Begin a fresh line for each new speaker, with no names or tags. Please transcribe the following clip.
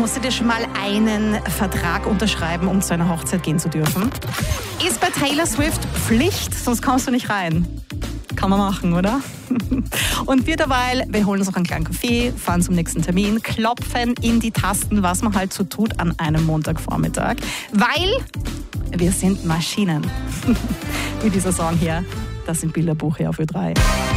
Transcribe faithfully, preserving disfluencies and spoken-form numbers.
Musstet ihr schon mal einen Vertrag unterschreiben, um zu einer Hochzeit gehen zu dürfen? Ist bei Taylor Swift Pflicht, sonst kommst du nicht rein. Kann man machen, oder? Und wir derweil, wir holen uns noch einen kleinen Kaffee, fahren zum nächsten Termin, klopfen in die Tasten, was man halt so tut an einem Montagvormittag, weil wir sind Maschinen. Wie dieser Song hier, das sind Bilderbuch hier auf Ö drei.